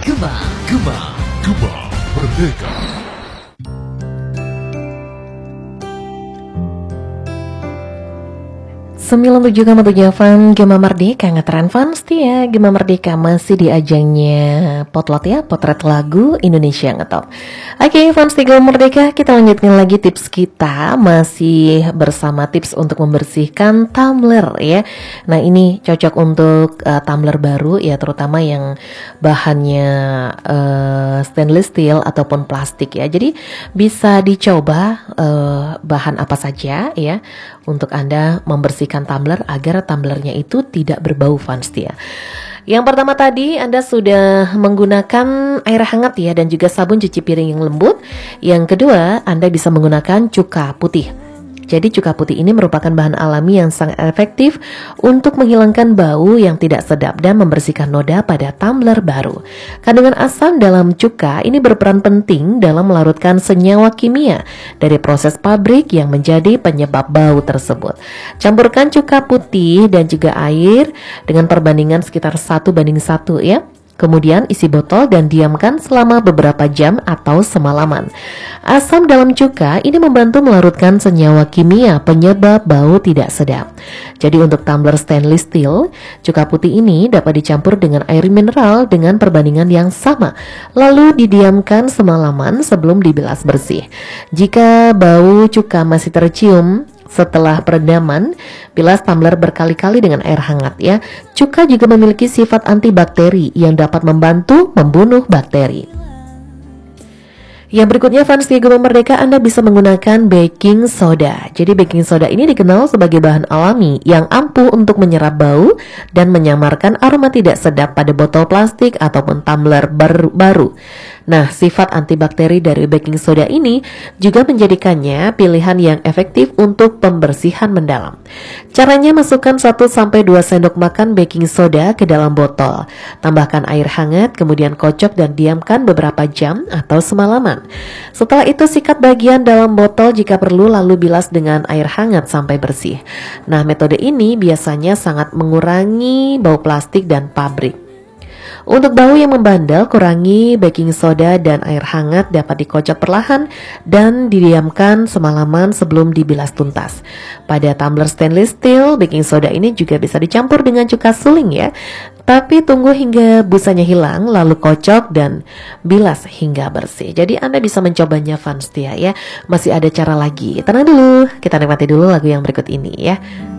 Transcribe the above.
Gema, Gema, Gema Merdeka. 97,7 Fan Gema Merdeka, ngetren Fan setia. Gema Merdeka masih di ajangnya Potlot ya, potret lagu Indonesia ngetop. Oke, Fan setia Gema Merdeka, kita lanjutkan lagi tips kita. Masih bersama tips untuk membersihkan tumbler ya. Nah ini cocok untuk tumbler baru ya, terutama yang bahannya stainless steel ataupun plastik ya. Jadi bisa dicoba bahan apa saja ya untuk Anda membersihkan tumbler agar tumblernya itu tidak berbau fans ya. Yang pertama tadi Anda sudah menggunakan air hangat ya dan juga sabun cuci piring yang lembut. Yang kedua Anda bisa menggunakan cuka putih. Jadi cuka putih ini merupakan bahan alami yang sangat efektif untuk menghilangkan bau yang tidak sedap dan membersihkan noda pada tumbler baru. Kandungan asam dalam cuka ini berperan penting dalam melarutkan senyawa kimia dari proses pabrik yang menjadi penyebab bau tersebut. Campurkan cuka putih dan juga air dengan perbandingan sekitar 1:1 ya. Kemudian isi botol dan diamkan selama beberapa jam atau semalaman. Asam dalam cuka ini membantu melarutkan senyawa kimia penyebab bau tidak sedap. Jadi untuk tumbler stainless steel, cuka putih ini dapat dicampur dengan air mineral dengan perbandingan yang sama. Lalu didiamkan semalaman sebelum dibilas bersih. Jika bau cuka masih tercium setelah perendaman, bilas tumbler berkali-kali dengan air hangat ya. Cuka juga memiliki sifat antibakteri yang dapat membantu membunuh bakteri. Yang berikutnya fans Gema Merdeka, Anda bisa menggunakan baking soda. Jadi baking soda ini dikenal sebagai bahan alami yang ampuh untuk menyerap bau dan menyamarkan aroma tidak sedap pada botol plastik ataupun tumbler baru. Nah, sifat antibakteri dari baking soda ini juga menjadikannya pilihan yang efektif untuk pembersihan mendalam. Caranya, masukkan 1-2 sendok makan baking soda ke dalam botol. Tambahkan air hangat, kemudian kocok dan diamkan beberapa jam atau semalaman. Setelah itu sikat bagian dalam botol jika perlu, lalu bilas dengan air hangat sampai bersih. Nah, metode ini biasanya sangat mengurangi bau plastik dan pabrik. Untuk bau yang membandel, kurangi baking soda dan air hangat dapat dikocok perlahan dan didiamkan semalaman sebelum dibilas tuntas. Pada tumbler stainless steel, baking soda ini juga bisa dicampur dengan cuka suling ya. Tapi tunggu hingga busanya hilang, lalu kocok dan bilas hingga bersih. Jadi Anda bisa mencobanya fans setia ya. Masih ada cara lagi. Tenang dulu, kita nikmati dulu lagu yang berikut ini ya.